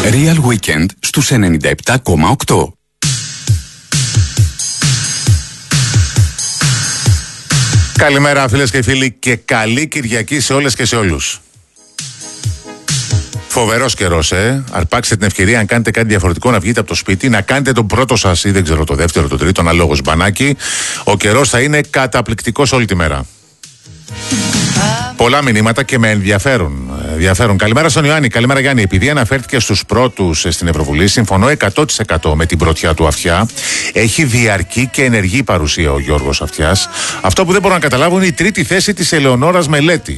Real Weekend στους 97,8. Καλημέρα φίλες και φίλοι και καλή Κυριακή σε όλες και σε όλους. Φοβερός καιρός, αρπάξτε την ευκαιρία αν κάνετε κάτι διαφορετικό να βγείτε από το σπίτι, να κάνετε τον πρώτο σας ή δεν ξέρω το δεύτερο, το τρίτο, αναλόγως μπανάκι. Ο καιρός θα είναι καταπληκτικός όλη τη μέρα. Πολλά μηνύματα και με ενδιαφέρουν. Καλημέρα στον Ιωάννη. Καλημέρα Γιάννη. Επειδή αναφέρθηκε στους πρώτους στην Ευρωβουλή, συμφωνώ 100% με την πρωτιά του Αυτιά. Έχει διαρκή και ενεργή παρουσία ο Γιώργος Αυτιάς. Αυτό που δεν μπορώ να καταλάβω είναι η τρίτη θέση της Ελεονόρας Μελέτη.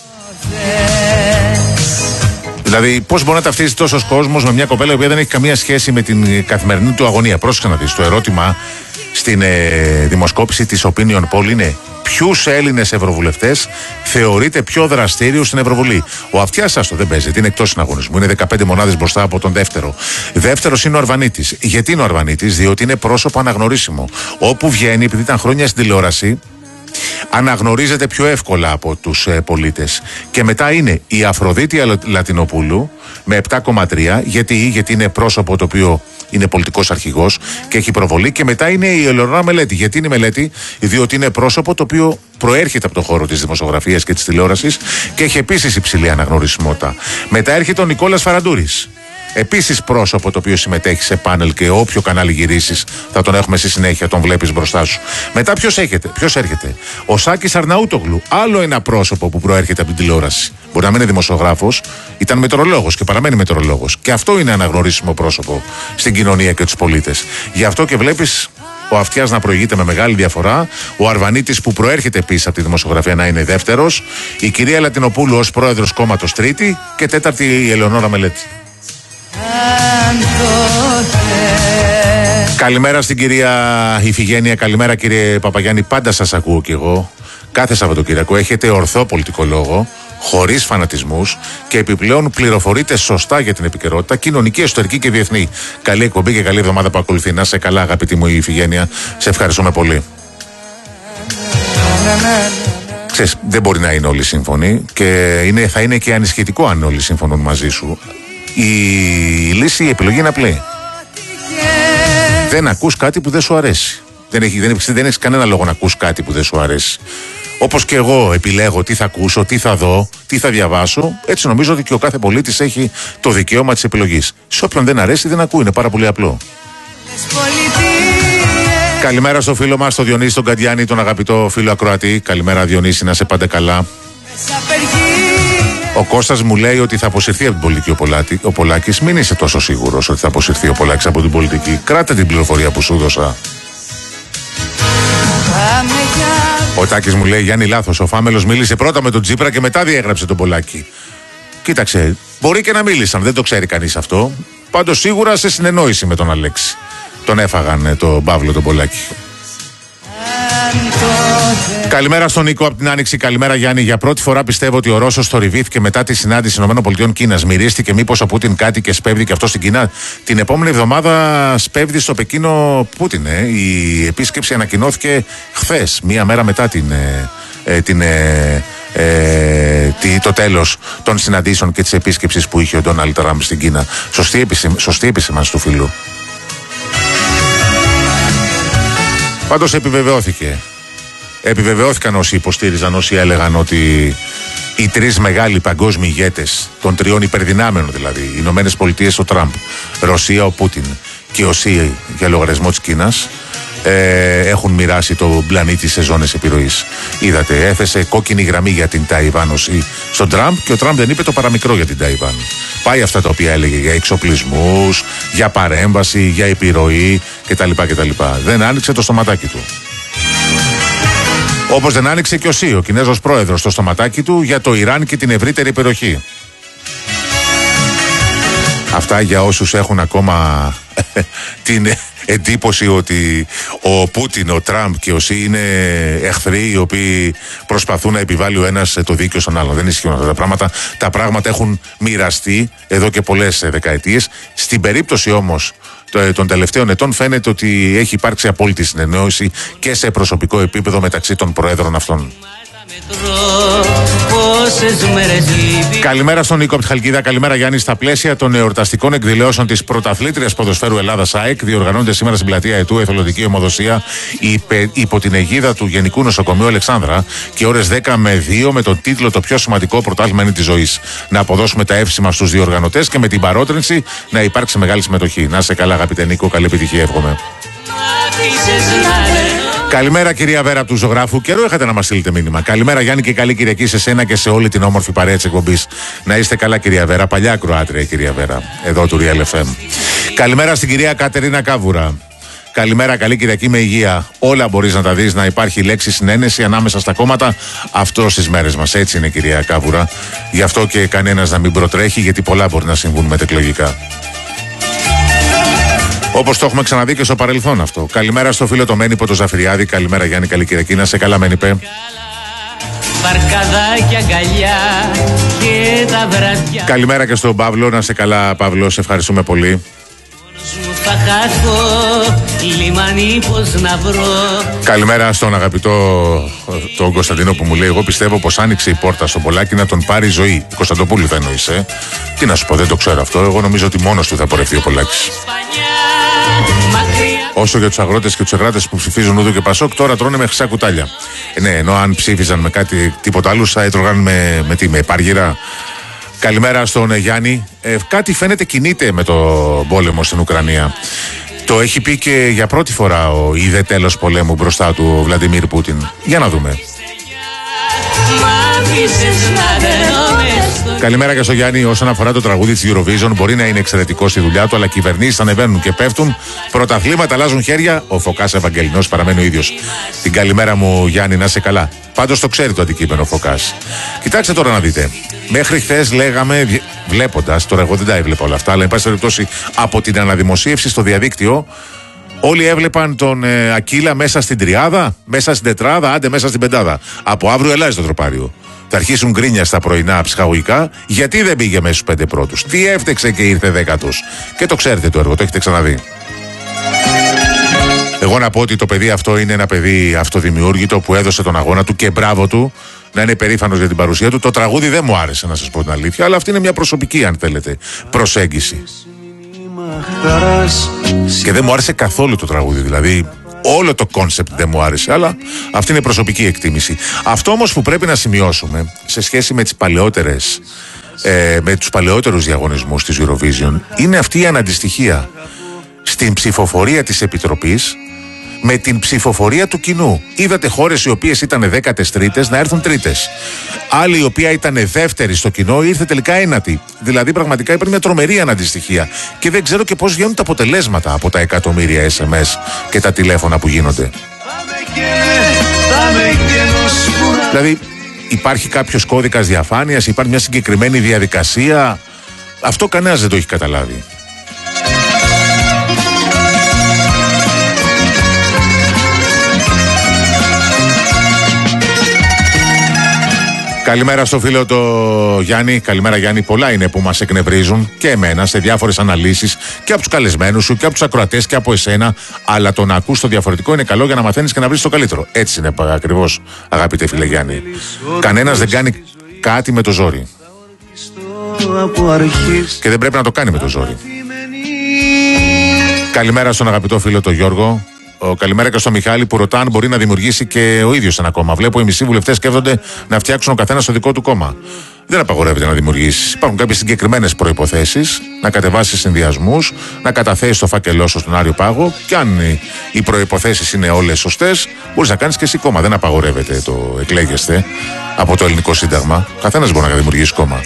Δηλαδή, πώς μπορεί να ταυτίζει τόσος κόσμος με μια κοπέλα η οποία δεν έχει καμία σχέση με την καθημερινή του αγωνία. Πρόσεξε να δεις. Το ερώτημα στην δημοσκόπηση της Opinion Poll είναι ποιους Έλληνες ευρωβουλευτές θεωρείται πιο δραστήριους στην Ευρωβουλή. Ο Αυτιάς άστο δεν παίζεται, είναι εκτός συναγωνισμού. Είναι 15 μονάδες μπροστά από τον δεύτερο. Δεύτερος είναι ο Αρβανίτης. Γιατί είναι ο Αρβανίτης? Διότι είναι πρόσωπο αναγνωρίσιμο. Όπου βγαίνει, επειδή ήταν χρόνια στην τηλεόραση, αναγνωρίζεται πιο εύκολα από τους πολίτες. Και μετά είναι η Αφροδίτη Λατινοπούλου με 7,3. Γιατί είναι πρόσωπο το οποίο είναι πολιτικός αρχηγός και έχει προβολή. Και μετά είναι η Ελεονόρα Μελέτη. Γιατί είναι η Μελέτη? Διότι είναι πρόσωπο το οποίο προέρχεται από τον χώρο της δημοσιογραφίας και της τηλεόρασης και έχει επίσης υψηλή αναγνωρισιμότητα. Μετά έρχεται ο Νικόλας Φαραντούρης. Επίσης πρόσωπο το οποίο συμμετέχει σε πάνελ και όποιο κανάλι γυρίσεις θα τον έχουμε στη συνέχεια, τον βλέπεις μπροστά σου. Μετά ποιος έρχεται? Ο Σάκης Αρναούτογλου. Άλλο ένα πρόσωπο που προέρχεται από την τηλεόραση. Μπορεί να μην είναι δημοσιογράφος, ήταν μετεωρολόγος και παραμένει μετεωρολόγος. Και αυτό είναι αναγνωρίσιμο πρόσωπο στην κοινωνία και τους πολίτες. Γι' αυτό και βλέπεις ο Αυτιάς να προηγείται με μεγάλη διαφορά, ο Αρβανίτης που προέρχεται επίσης από τη δημοσιογραφία να είναι δεύτερος, η κυρία Λατινοπούλου ως πρόεδρος κόμματος τρίτη και τέταρτη η Ελεονόρα Μελέτη. Καλημέρα στην κυρία Ιφηγένεια, καλημέρα κύριε Παπαγιάννη, πάντα σας ακούω κι εγώ. Κάθε Σαββατοκύριακο έχετε ορθό πολιτικό λόγο, χωρίς φανατισμούς και επιπλέον πληροφορείτε σωστά για την επικαιρότητα, κοινωνική, εσωτερική και διεθνή. Καλή εκπομπή και καλή εβδομάδα που ακολουθεί. Να σε καλά, αγαπητή μου Ιφηγένεια, σε ευχαριστούμε πολύ. Ξέρεις, δεν μπορεί να είναι όλοι σύμφωνοι και θα είναι και ανισχυτικό αν όλοι συμφωνούν μαζί σου. Η λύση, η επιλογή είναι απλή. Δεν ακούς κάτι που δεν σου αρέσει. Δεν έχεις κανένα λόγο να ακούς κάτι που δεν σου αρέσει. Όπως και εγώ επιλέγω τι θα ακούσω, τι θα δω, τι θα διαβάσω, έτσι νομίζω ότι και ο κάθε πολίτης έχει το δικαίωμα της επιλογής. Σε όποιον δεν αρέσει δεν ακούει, είναι πάρα πολύ απλό. Καλημέρα στο φίλο μας, τον Διονύση τον Καντιάνη, τον αγαπητό φίλο ακροατή. Καλημέρα Διονύση, να σε πάντα καλά. Ο Κώστας μου λέει ότι θα αποσυρθεί από την πολιτική ο Πολάκης. Μην είσαι τόσο σίγουρος ότι θα αποσυρθεί ο Πολάκης από την πολιτική. Κράτα την πληροφορία που σου δώσα. Ο Τάκης μου λέει Γιάννη λάθος, ο Φάμελος μίλησε πρώτα με τον Τσίπρα και μετά διέγραψε τον Πολάκη. Κοίταξε, μπορεί και να μίλησαν, δεν το ξέρει κανείς αυτό. Πάντως σίγουρα σε συνεννόηση με τον Αλέξη. Τον έφαγαν τον Παύλο τον Πολάκη. Καλημέρα στον Νίκο από την Άνοιξη. Καλημέρα Γιάννη. Για πρώτη φορά πιστεύω ότι ο Ρώσος θορυβήθηκε μετά τη συνάντηση ΗΠΑ. Μυρίστηκε μήπως ο Πούτιν κάτι και σπέβδει και αυτό στην Κίνα? Την επόμενη εβδομάδα σπέβδει στο Πεκίνο Πούτιν. Η επίσκεψη ανακοινώθηκε χθες, μία μέρα μετά το τέλος των συναντήσεων και της επίσκεψης που είχε ο Ντόναλντ Τραμπ στην Κίνα. Σωστή επισήμανση του φίλου. Πάντως επιβεβαιώθηκαν όσοι υποστήριζαν, όσοι έλεγαν ότι οι τρεις μεγάλοι παγκόσμιοι ηγέτες των τριών υπερδυνάμενων, δηλαδή οι Ηνωμένες Πολιτείες ο Τραμπ, Ρωσία ο Πούτιν και ο Σι για λογαριασμό της Κίνας, έχουν μοιράσει το πλανήτη σε ζώνες επιρροής. Είδατε, έθεσε κόκκινη γραμμή για την Ταϊβάν στον Τραμπ και ο Τραμπ δεν είπε το παραμικρό για την Ταϊβάν. Πάει αυτά τα οποία έλεγε για εξοπλισμούς, για παρέμβαση, για επιρροή κτλ. Δεν άνοιξε το στοματάκι του. Όπως δεν άνοιξε και ο Σι, ο Κινέζος πρόεδρος, το στοματάκι του για το Ιράν και την ευρύτερη περιοχή. Αυτά για όσους έχουν ακόμα την εντύπωση ότι ο Πούτιν, ο Τραμπ και ο Σι είναι εχθροί οι οποίοι προσπαθούν να επιβάλλει ο ένας το δίκαιο στον άλλον. Δεν ισχύουν αυτά τα πράγματα. Τα πράγματα έχουν μοιραστεί εδώ και πολλές δεκαετίες. Στην περίπτωση όμως των τελευταίων ετών φαίνεται ότι έχει υπάρξει απόλυτη συνεννόηση και σε προσωπικό επίπεδο μεταξύ των προέδρων αυτών. Καλημέρα στον Νίκο από τη Χαλκίδα. Καλημέρα Γιάννη. Στα πλαίσια των εορταστικών εκδηλώσεων της πρωταθλήτριας ποδοσφαίρου Ελλάδας ΑΕΚ, διοργανώνται σήμερα στην πλατεία Αιτού εθελοντική αιμοδοσία υπό την αιγίδα του Γενικού Νοσοκομείου Αλεξάνδρα και ώρες 10 με 2 με τον τίτλο «Το πιο σημαντικό πρωτάθλημα είναι της ζωής». Να αποδώσουμε τα εύσημα στους διοργανωτές και με την παρότρινση να υπάρξει μεγάλη συμμετοχή. Να είσαι καλά, αγαπητέ Νίκο. Καλή επιτυχία, εύχομαι. Καλημέρα κυρία Βέρα του Ζωγράφου. Καιρό είχατε να μας στείλετε μήνυμα. Καλημέρα Γιάννη και καλή Κυριακή σε σένα και σε όλη την όμορφη παρέα της εκπομπής. Να είστε καλά κυρία Βέρα. Παλιά ακροάτρια κυρία Βέρα. Εδώ του Real FM. Καλημέρα στην κυρία Κατερίνα Κάβουρα. Καλημέρα, καλή Κυριακή με υγεία. Όλα μπορείς να τα δεις, να υπάρχει λέξη συνένεση ανάμεσα στα κόμματα. Αυτό στις μέρες μας. Έτσι είναι κυρία Κάβουρα. Γι' αυτό και κανένας να μην προτρέχει, γιατί πολλά μπορεί να συμβούν μετεκλογικά. Όπως το έχουμε ξαναδεί και στο παρελθόν αυτό. Καλημέρα στο φίλο το Μένιπο το Ζαφυριάδη. Καλημέρα Γιάννη, καλή Κυριακή. Να σε καλά Μένιπε. Καλημέρα και στον Παύλο. Να σε καλά Παύλο, σε ευχαριστούμε πολύ. Καλημέρα στον αγαπητό τον Κωνσταντίνο που μου λέει: εγώ πιστεύω πως άνοιξε η πόρτα στον Πολάκη να τον πάρει ζωή. Κωνσταντοπούλου θα εννοείσαι. Τι να σου πω, δεν το ξέρω αυτό. Εγώ νομίζω ότι μόνος του θα πορευτεί ο Πολάκης. Όσο για τους αγρότες και τους εργάτες που ψηφίζουν Ουδού και Πασόκ, τώρα τρώνε με χρυσά κουτάλια. Ναι, ενώ αν ψήφιζαν με κάτι τίποτα άλλο, θα έτρωγαν με πάργυρα. Καλημέρα στον Γιάννη. Κάτι φαίνεται κινείται με το πόλεμο στην Ουκρανία. Το έχει πει και για πρώτη φορά ο είδε τέλος πολέμου μπροστά του ο Βλαντιμίρ Πούτιν. Για να δούμε. Καλημέρα και στο Γιάννη. Όσον αφορά το τραγούδι της Eurovision, μπορεί να είναι εξαιρετικό στη δουλειά του, αλλά κυβερνήσεις ανεβαίνουν και πέφτουν. Πρωταθλήματα αλλάζουν χέρια. Ο Φωκάς Ευαγγελινός παραμένει ο ίδιος. Την καλημέρα μου, Γιάννη, να είσαι καλά. Πάντως το ξέρει το αντικείμενο ο Φωκάς. Κοιτάξτε τώρα να δείτε. Μέχρι χθες λέγαμε, βλέποντας, τώρα εγώ δεν τα έβλεπα όλα αυτά, αλλά εν πάση περιπτώσει από την αναδημοσίευση στο διαδίκτυο, όλοι έβλεπαν τον Ακύλα μέσα στην τριάδα, μέσα στην τετράδα, άντε μέσα στην πεντάδα. Από αύριο ελάζει το τροπάριο. Θα αρχίσουν γκρίνια στα πρωινά ψυχαγωγικά, γιατί δεν πήγε μέσα στους 5 πρώτους. Τι έφτεξε και ήρθε 10ος. Και το ξέρετε το έργο, το έχετε ξαναδεί. Εγώ να πω ότι το παιδί αυτό είναι ένα παιδί αυτοδημιούργητο που έδωσε τον αγώνα του και μπράβο του, να είναι περήφανος για την παρουσία του. Το τραγούδι δεν μου άρεσε, να σας πω την αλήθεια, αλλά αυτή είναι μια προσωπική, αν θέλετε, προσέγγιση. Και δεν μου άρεσε καθόλου το τραγούδι, δηλαδή όλο το κόνσεπτ δεν μου άρεσε, αλλά αυτή είναι προσωπική εκτίμηση. Αυτό όμως που πρέπει να σημειώσουμε σε σχέση με τις παλαιότερες, με τους παλαιότερους διαγωνισμούς της Eurovision, είναι αυτή η αναντιστοιχία στην ψηφοφορία της Επιτροπής με την ψηφοφορία του κοινού. Είδατε χώρες οι οποίες ήταν 13ες να έρθουν τρίτες. Άλλη η οποία ήταν δεύτερη στο κοινό ήρθε τελικά ένατη. Δηλαδή πραγματικά υπάρχει μια τρομερή αναντιστοιχία. Και δεν ξέρω και πώς βγαίνουν τα αποτελέσματα από τα εκατομμύρια SMS και τα τηλέφωνα που γίνονται. Δηλαδή υπάρχει κάποιος κώδικας διαφάνειας, υπάρχει μια συγκεκριμένη διαδικασία. Αυτό κανένας δεν το έχει καταλάβει. Καλημέρα στο φίλο το Γιάννη. Καλημέρα Γιάννη. Πολλά είναι που μας εκνευρίζουν και εμένα σε διάφορες αναλύσεις και από τους καλεσμένους σου και από τους ακροατές και από εσένα. Αλλά το να ακούς το διαφορετικό είναι καλό για να μαθαίνεις και να βρεις το καλύτερο. Έτσι είναι ακριβώς, αγαπητέ φίλε Γιάννη. Κανένας δεν κάνει κάτι με το ζόρι. Και δεν πρέπει να το κάνει με το ζόρι. Καλημέρα στον αγαπητό φίλο το Γιώργο. Καλημέρα και στο Μιχάλη που ρωτά αν μπορεί να δημιουργήσει και ο ίδιος ένα κόμμα. Βλέπω οι μισοί βουλευτές σκέφτονται να φτιάξουν ο καθένας το δικό του κόμμα. Δεν απαγορεύεται να δημιουργήσει. Υπάρχουν κάποιες συγκεκριμένες προϋποθέσεις, να κατεβάσεις συνδυασμούς, να καταθέσεις το φάκελό σου στον Άριο Πάγο. Και αν οι προϋποθέσεις είναι όλες σωστές, μπορείς να κάνεις και εσύ κόμμα. Δεν απαγορεύεται το εκλέγεστε από το ελληνικό σύνταγμα. Καθένας μπορεί να δημιουργήσει κόμμα.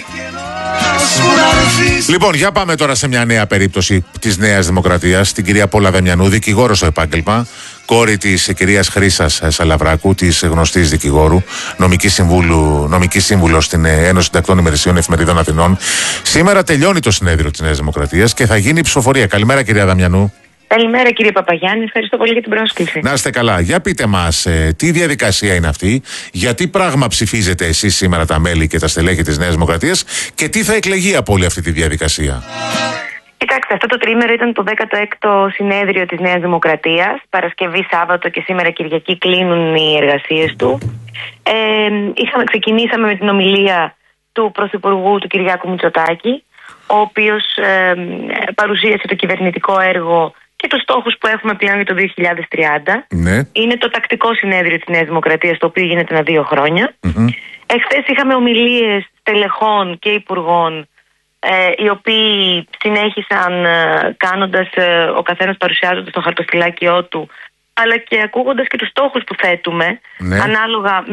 Λοιπόν, για πάμε τώρα σε μια νέα περίπτωση της Νέας Δημοκρατίας, την κυρία Πόλα Δαμιανού, δικηγόρο στο επάγγελμα, κόρη της κυρίας Χρύσας Σαλαβράκου, της γνωστής δικηγόρου, νομική σύμβουλο στην Ένωση Συντακτών Ημερησιών Εφημερίδων Αθηνών. Σήμερα τελειώνει το συνέδριο της Νέας Δημοκρατίας και θα γίνει η ψηφοφορία. Καλημέρα, κυρία Δαμιανού. Καλημέρα κύριε Παπαγιάννη, ευχαριστώ πολύ για την πρόσκληση. Να είστε καλά. Για πείτε μας, τι διαδικασία είναι αυτή, γιατί πράγμα ψηφίζετε εσείς σήμερα τα μέλη και τα στελέχη της Νέας Δημοκρατίας και τι θα εκλεγεί από όλη αυτή τη διαδικασία. Κοιτάξτε, αυτό το τριήμερο ήταν το 16ο συνέδριο της Νέας Δημοκρατίας. Παρασκευή, Σάββατο και σήμερα Κυριακή κλείνουν οι εργασίες του. Ξεκινήσαμε με την ομιλία του Πρωθυπουργού του Κυριάκου Μητσοτάκη, ο οποίος παρουσίασε το κυβερνητικό έργο και τους στόχους που έχουμε πλέον για το 2030. Ναι. Είναι το τακτικό συνέδριο της Νέας Δημοκρατίας, το οποίο γίνεται ανά 2 χρόνια. Εχθές είχαμε ομιλίες στελεχών και υπουργών, οι οποίοι συνέχισαν κάνοντας ο καθένας παρουσιάζοντας το χαρτοφυλάκιό του, αλλά και ακούγοντας και τους στόχους που θέτουμε, ανάλογα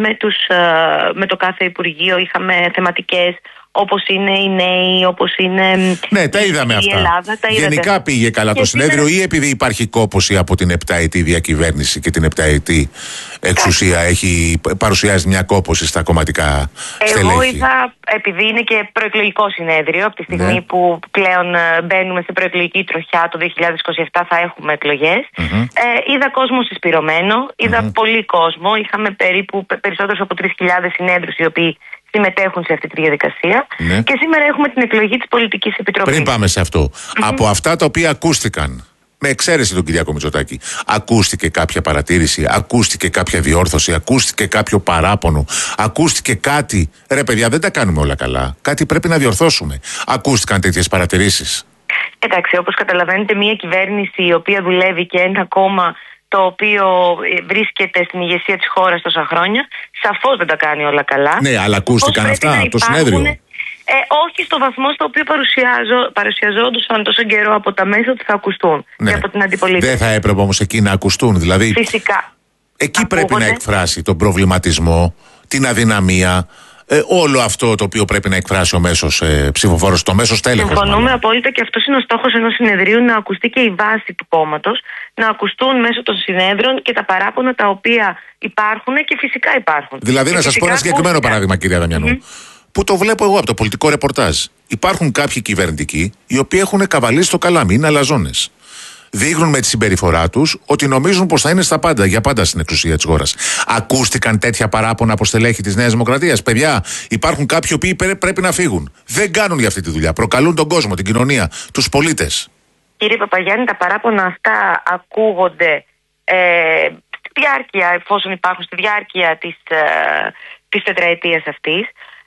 με το κάθε Υπουργείο. Είχαμε θεματικές όπως είναι οι νέοι, όπως είναι τα είδαμε η αυτά. Ελλάδα. Γενικά πήγε καλά το συνέδριο ή επειδή υπάρχει κόπωση από την 7ετή διακυβέρνηση και την 7ετή εξουσία παρουσιάζει μια κόπωση στα κομματικά στελέχη? Εγώ είδα, επειδή είναι και προεκλογικό συνέδριο, από τη στιγμή που πλέον μπαίνουμε σε προεκλογική τροχιά, το 2027 θα έχουμε εκλογές, είδα κόσμο συσπηρωμένο, είδα πολύ κόσμο. Είχαμε περισσότερους από 3.000 συνέδρους οι οποίοι συμμετέχουν σε αυτή τη διαδικασία. Και σήμερα έχουμε την εκλογή της Πολιτικής Επιτροπής. Πριν πάμε σε αυτό, από αυτά τα οποία ακούστηκαν, με εξαίρεση τον Κυριάκο Μητσοτάκη, ακούστηκε κάποια παρατήρηση, ακούστηκε κάποια διόρθωση, ακούστηκε κάποιο παράπονο, ακούστηκε κάτι? Ρε παιδιά, δεν τα κάνουμε όλα καλά. Κάτι πρέπει να διορθώσουμε. Ακούστηκαν τέτοιες παρατηρήσεις? Εντάξει, όπως καταλαβαίνετε, μια κυβέρνηση η οποία δουλεύει και ένα κόμμα το οποίο βρίσκεται στην ηγεσία της χώρας τόσα χρόνια, σαφώς δεν τα κάνει όλα καλά. Ναι, αλλά ακούστηκαν αυτά από το συνέδριο? Όχι στο βαθμό στο οποίο παρουσιαζόντουσαν τόσο καιρό από τα μέσα ότι θα ακουστούν και από την αντιπολίτευση. Δεν θα έπρεπε όμως εκεί να ακουστούν? Δηλαδή, φυσικά. Εκεί πρέπει να εκφράσει τον προβληματισμό, την αδυναμία, όλο αυτό το οποίο πρέπει να εκφράσει ο μέσος ψηφοφόρος, το μέσος τέλεχος. Συμφωνούμε απόλυτα, και αυτός είναι ο στόχος ενός συνεδρίου, να ακουστεί και η βάση του κόμματος, να ακουστούν μέσω των συνέδρων και τα παράπονα τα οποία υπάρχουν και φυσικά υπάρχουν. Δηλαδή, να σας πω ένα συγκεκριμένο παράδειγμα, κυρία Δαμιανού, που το βλέπω εγώ από το πολιτικό ρεπορτάζ. Υπάρχουν κάποιοι κυβερνητικοί οι οποίοι έχουν καβαλήσει το καλάμι, είναι αλαζόνες. Δείχνουν με τη συμπεριφορά τους ότι νομίζουν πως θα είναι στα πάντα, για πάντα στην εξουσία της χώρας. Ακούστηκαν τέτοια παράπονα από στελέχη της Νέας Δημοκρατίας? Παιδιά, υπάρχουν κάποιοι οποίοι πρέπει να φύγουν. Δεν κάνουν για αυτή τη δουλειά. Προκαλούν τον κόσμο, την κοινωνία, τους πολίτες. Κύριε Παπαγιάννη, τα παράπονα αυτά ακούγονται στη διάρκεια, εφόσον υπάρχουν, στη διάρκεια της τετραετίας αυτής.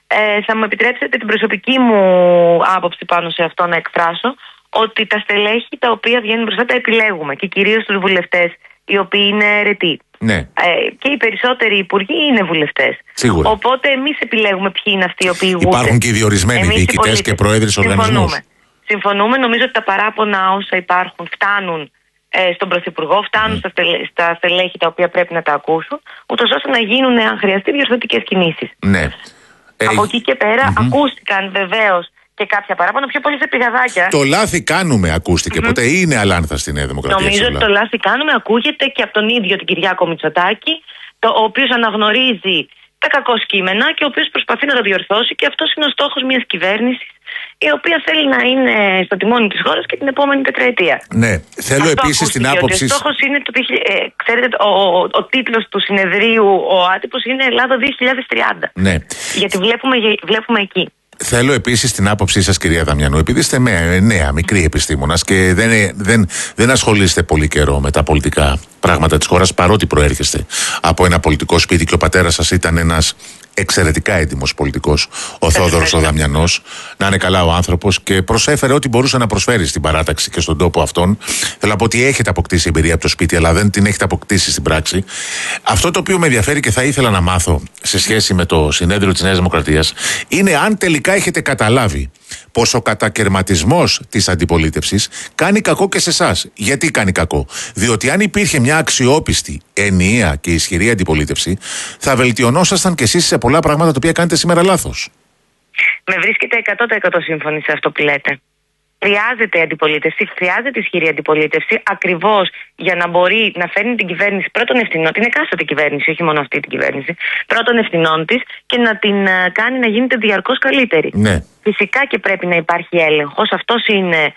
Θα μου επιτρέψετε την προσωπική μου άποψη πάνω σε αυτό να εκφράσω, ότι τα στελέχη τα οποία βγαίνουν μπροστά τα επιλέγουμε, και κυρίως τους βουλευτές οι οποίοι είναι αιρετοί. Ναι. Και οι περισσότεροι υπουργοί είναι βουλευτές. Σίγουρα. Οπότε εμείς επιλέγουμε ποιοι είναι αυτοί οι οποίοι ηγούνται. Υπάρχουν και οι διορισμένοι διοικητές και πρόεδροι οργανισμούς. Συμφωνούμε. Νομίζω ότι τα παράπονα όσα υπάρχουν φτάνουν στον Πρωθυπουργό, φτάνουν στα στελέχη τα οποία πρέπει να τα ακούσουν, ούτως ώστε να γίνουν, αν χρειαστεί, διορθωτικές κινήσεις. Ναι. Από εκεί και πέρα ακούστηκαν βεβαίως και κάποια παράπονα, πιο πολύ σε πηγαδάκια. Το λάθη κάνουμε ακούστηκε. Ποτέ είναι αλάνθα στη Νέα Δημοκρατία? Νομίζω ότι το λάθη κάνουμε ακούγεται και από τον ίδιο τον Κυριάκο Μητσοτάκη, ο οποίος αναγνωρίζει τα κακό κείμενα και ο οποίος προσπαθεί να τα διορθώσει, και αυτός είναι ο στόχος μιας κυβέρνησης η οποία θέλει να είναι στο τιμόνι της χώρας και την επόμενη τετραετία. Ναι. Θέλω επίσης την άποψη. Ο στόχος είναι, ξέρετε, ο τίτλος του συνεδρίου, ο άτυπος, είναι Ελλάδα 2030. Ναι. Γιατί βλέπουμε εκεί. Θέλω επίσης την άποψή σας, κυρία Δαμιανού, επειδή είστε νέα, μικρή επιστήμονας και δεν ασχολείστε πολύ καιρό με τα πολιτικά πράγματα της χώρας, παρότι προέρχεστε από ένα πολιτικό σπίτι και ο πατέρας σας ήταν ένας εξαιρετικά έντιμος πολιτικός, ο Θόδωρος ο Δαμιανός, να είναι καλά ο άνθρωπος, και προσέφερε ό,τι μπορούσε να προσφέρει στην παράταξη και στον τόπο αυτόν. Θέλω να πω ότι έχετε αποκτήσει εμπειρία από το σπίτι, αλλά δεν την έχετε αποκτήσει στην πράξη. Αυτό το οποίο με ενδιαφέρει και θα ήθελα να μάθω σε σχέση με το συνέδριο της Νέας Δημοκρατίας είναι αν τελικά έχετε καταλάβει πως ο κατακερματισμός της αντιπολίτευσης κάνει κακό και σε εσάς. Γιατί κάνει κακό? Διότι αν υπήρχε μια αξιόπιστη, ενιαία και ισχυρή αντιπολίτευση, θα βελτιωνόσασταν κι εσείς σε πολλά πράγματα τα οποία κάνετε σήμερα λάθος. Με βρίσκεται 100% σύμφωνη σε αυτό που λέτε. Χρειάζεται αντιπολίτευση, χρειάζεται ισχυρή αντιπολίτευση, ακριβώς για να μπορεί να φέρνει την κυβέρνηση πρώτων ευθυνών, την εκάστοτε κυβέρνηση, όχι μόνο αυτή την κυβέρνηση, πρώτων ευθυνών της, και να την κάνει να γίνεται διαρκώς καλύτερη. Ναι. Φυσικά και πρέπει να υπάρχει έλεγχος. Αυτός είναι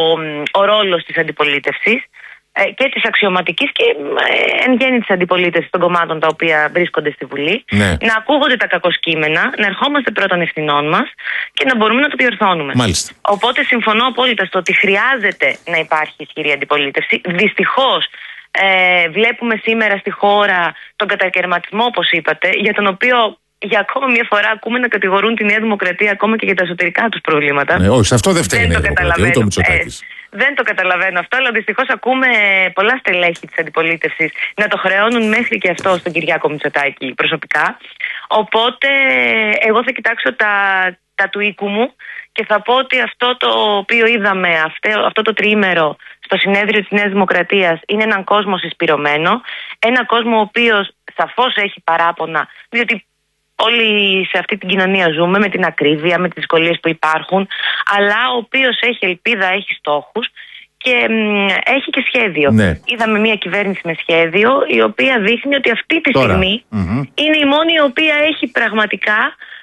ο ρόλος της αντιπολίτευσης και της αξιωματικής και εν γέννη της αντιπολίτευσης των κομμάτων τα οποία βρίσκονται στη Βουλή. Ναι. Να ακούγονται τα κακοσκήμενα, να ερχόμαστε πρώτων ευθυνών μας και να μπορούμε να το διορθώνουμε. Μάλιστα. Οπότε συμφωνώ απόλυτα στο ότι χρειάζεται να υπάρχει ισχυρή αντιπολίτευση. Δυστυχώς Βλέπουμε σήμερα στη χώρα τον κατακαιρματισμό, όπως είπατε, για τον οποίο για ακόμα μια φορά ακούμε να κατηγορούν τη Νέα Δημοκρατία ακόμα και για τα εσωτερικά τους προβλήματα. Ναι, όχι, σε αυτό δεν φταίει η Νέα Δημοκρατία, ούτε ο Μητσοτάκης. Δεν το καταλαβαίνω αυτό, αλλά δυστυχώς ακούμε πολλά στελέχη της αντιπολίτευσης να το χρεώνουν μέχρι και αυτό στον Κυριάκο Μητσοτάκη προσωπικά. Οπότε εγώ θα κοιτάξω τα του οίκου μου και θα πω ότι αυτό το οποίο είδαμε αυτό το τριήμερο στο συνέδριο της Νέας Δημοκρατίας είναι έναν κόσμο συσπηρωμένο, έναν κόσμο ο οποίος σαφώς έχει παράπονα, διότι όλοι σε αυτή την κοινωνία ζούμε με την ακρίβεια, με τις δυσκολίες που υπάρχουν, αλλά ο οποίος έχει ελπίδα, έχει στόχους και έχει και σχέδιο. Ναι. Είδαμε μια κυβέρνηση με σχέδιο, η οποία δείχνει ότι αυτή τη στιγμή είναι η μόνη η οποία έχει πραγματικά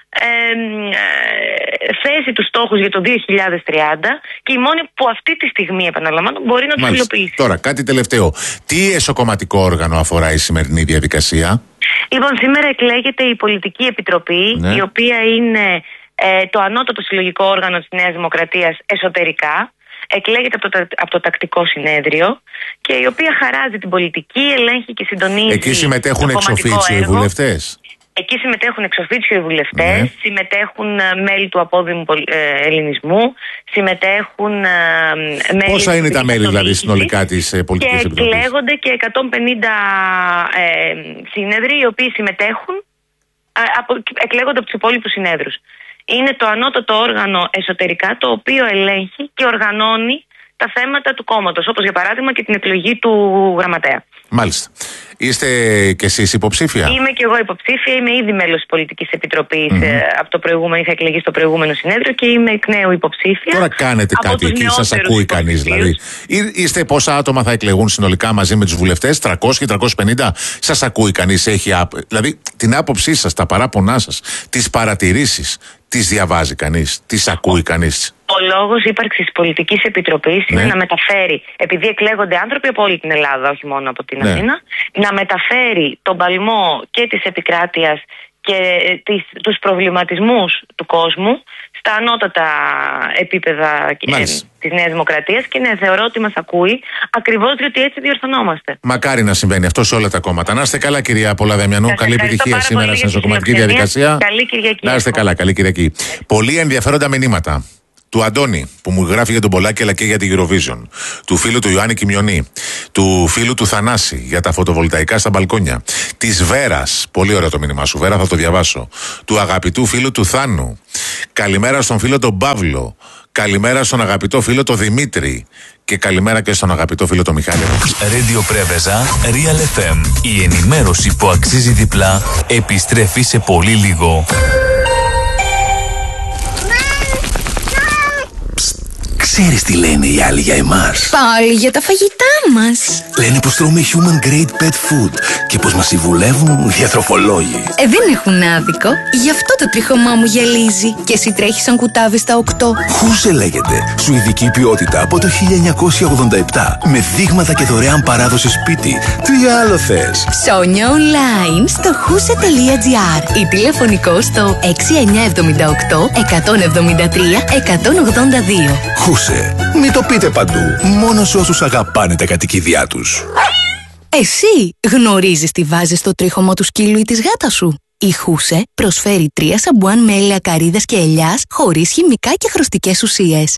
θέσει τους στόχους για το 2030 και η μόνη που αυτή τη στιγμή, επαναλαμβάνω, μπορεί να τους υλοποιήσει. Τώρα, κάτι τελευταίο. Τι εσωκομματικό όργανο αφορά η σημερινή διαδικασία? Λοιπόν, σήμερα εκλέγεται η Πολιτική Επιτροπή, ναι, η οποία είναι το ανώτατο συλλογικό όργανο της Νέας Δημοκρατίας εσωτερικά. Εκλέγεται από το Τακτικό Συνέδριο και η οποία χαράζει την πολιτική, ελέγχει και συντονίζει. Εκεί συμμετέχουν εξ οφίτσιο οι βουλευτές. Εκεί συμμετέχουν εξ οφίτσιο οι βουλευτές, ναι, συμμετέχουν μέλη του απόδημου ελληνισμού, συμμετέχουν μέλη. Πόσα είναι τα μέλη δηλαδή συνολικά της Πολιτικής Επιτροπής? Και εκλέγονται και 150 σύνεδροι οι οποίοι συμμετέχουν, εκλέγονται από τους υπόλοιπους συνέδρους. Είναι το ανώτατο όργανο εσωτερικά το οποίο ελέγχει και οργανώνει τα θέματα του κόμματος, όπως για παράδειγμα και την εκλογή του γραμματέα. Μάλιστα. Είστε κι εσείς υποψήφια? Είμαι κι εγώ υποψήφια, είμαι ήδη μέλος της Πολιτικής Επιτροπής. Από το προηγούμενο, είχα εκλεγεί στο προηγούμενο συνέδριο και είμαι εκ νέου υποψήφια. Τώρα κάνετε κάτι εκεί, σας ακούει κανείς δηλαδή? Είστε πόσα άτομα θα εκλεγούν συνολικά μαζί με τους βουλευτές? 300 και 350? Σας ακούει κανείς? Δηλαδή την άποψή σας, τα παράπονά σας, τις παρατηρήσεις, τις διαβάζει κανείς? Τις ακούει κανείς? Ο λόγος ύπαρξης της Πολιτικής Επιτροπής είναι να μεταφέρει, επειδή εκλέγονται άνθρωποι από όλη την Ελλάδα, όχι μόνο από την Αθήνα, να μεταφέρει τον παλμό και της επικράτειας και τους προβληματισμούς του κόσμου στα ανώτατα επίπεδα της Νέας Δημοκρατίας και θεωρώ ότι μας ακούει ακριβώς διότι έτσι διορθωνόμαστε. Μακάρι να συμβαίνει αυτό σε όλα τα κόμματα. Να είστε καλά, κυρία Πολαδαμιανού. Καλή επιτυχία σήμερα στην εσωκομματική διαδικασία. Καλή Κυριακή. Να είστε καλά, καλή Κυριακή. Πολύ ενδιαφέροντα μηνύματα. Του Αντώνη που μου γράφει για τον Πολάκη αλλά και για την Eurovision. Του φίλου του Ιωάννη Κιμιονή. Του φίλου του Θανάση για τα φωτοβολταϊκά στα μπαλκόνια. Της Βέρας. Πολύ ωραίο το μήνυμά σου, Βέρα, θα το διαβάσω. Του αγαπητού φίλου του Θάνου. Καλημέρα στον φίλο τον Παύλο. Καλημέρα στον αγαπητό φίλο τον Δημήτρη. Και καλημέρα και στον αγαπητό φίλο τον Μιχάλη. Radio Πρέβεζα, Real FM. Η ενημέρωση που αξίζει διπλά επιστρέφει σε πολύ λίγο. Ξέρεις τι λένε οι άλλοι για εμάς? Πάλι για τα φαγητά μας. Λένε πως τρώμε human grade pet food και πως μας συμβουλεύουν διατροφολόγοι. Δεν έχουν άδικο. Γι' αυτό το τρίχωμά μου γυαλίζει. Και εσύ τρέχεις σαν κουτάβι στα 8. Χούσε λέγεται. Σουηδική ποιότητα από το 1987. Με δείγματα και δωρεάν παράδοση σπίτι. Τι άλλο θες? Ψώνια online στο huse.gr ή τηλεφωνικό στο 6978 173 182. Χούσε. Μην το πείτε παντού. Μόνο σε όσους αγαπάνε τα κατοικίδια τους. Εσύ γνωρίζεις τι βάζεις στο τρίχωμο του σκύλου ή της γάτας σου? Η Χούσε προσφέρει 3 σαμπουάν με έλαια καρύδας και ελιάς χωρίς χημικά και χρωστικές ουσίες.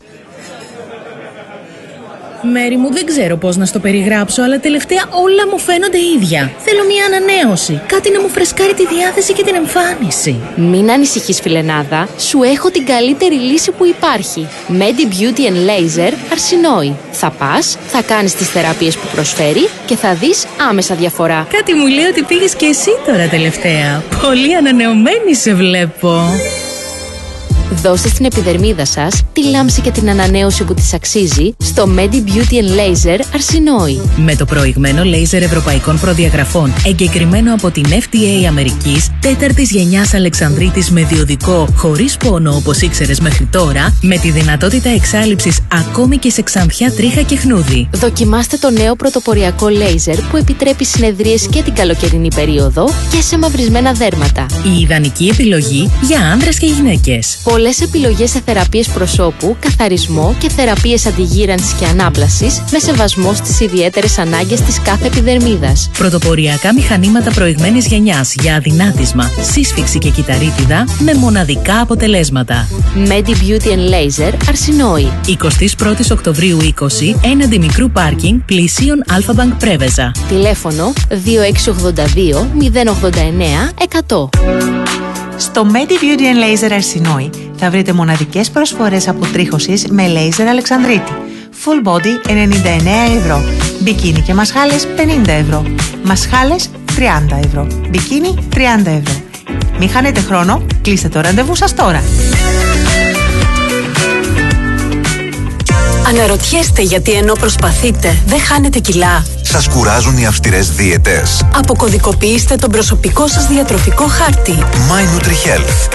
Μέρη μου, δεν ξέρω πώς να στο περιγράψω, αλλά τελευταία όλα μου φαίνονται ίδια. Θέλω μια ανανέωση. Κάτι να μου φρεσκάρει τη διάθεση και την εμφάνιση. Μην ανησυχείς, φιλενάδα. Σου έχω την καλύτερη λύση που υπάρχει. Medi Beauty and Laser Αρσινόη. Θα πας, θα κάνεις τις θεραπείες που προσφέρει και θα δεις άμεσα διαφορά. Κάτι μου λέει ότι πήγες και εσύ τώρα τελευταία. Πολύ ανανεωμένη σε βλέπω. Δώστε στην επιδερμίδα σας τη λάμψη και την ανανέωση που της αξίζει στο Medi Beauty and Laser Αρσινόη. Με το προηγμένο λέιζερ ευρωπαϊκών προδιαγραφών, εγκεκριμένο από την FDA Αμερικής, 4ης γενιάς Αλεξανδρίτης με διοδικό, χωρίς πόνο όπως ήξερες μέχρι τώρα, με τη δυνατότητα εξάλειψης ακόμη και σε ξανθιά, τρίχα και χνούδι. Δοκιμάστε το νέο πρωτοποριακό λέιζερ που επιτρέπει συνεδρίες και την καλοκαιρινή περίοδο και σε μαυρισμένα δέρματα. Η ιδανική επιλογή για άνδρες και γυναίκες. Πολλές επιλογές σε θεραπείες προσώπου, καθαρισμό και θεραπείες αντιγύρανσης και ανάπλασης με σεβασμό στις ιδιαίτερες ανάγκες της κάθε επιδερμίδας. Πρωτοποριακά μηχανήματα προηγμένης γενιάς για αδυνάτισμα, σύσφυξη και κυταρίτιδα με μοναδικά αποτελέσματα. Medi Beauty and Laser Αρσινόη. 21 Οκτωβρίου 20, έναντι μικρού πάρκινγκ πλησίων Αλφα-Μπανκ Πρέβεζα. Τηλέφωνο 2682 089 100. Στο Medi Beauty and Laser Αρσινόη θα βρείτε μοναδικές προσφορές αποτρίχωσης με λέιζερ Αλεξανδρίτη. Full body 99 ευρώ. Μπικίνι και μασχάλες 50 ευρώ. Μασχάλες 30 ευρώ. Μπικίνι 30 ευρώ. Μην χάνετε χρόνο, κλείστε το ραντεβού σας τώρα. Αναρωτιέστε γιατί ενώ προσπαθείτε δεν χάνετε κιλά. Σας κουράζουν οι αυστηρές δίαιτες? Αποκωδικοποιήστε τον προσωπικό σας διατροφικό χάρτη. My NutriHealth.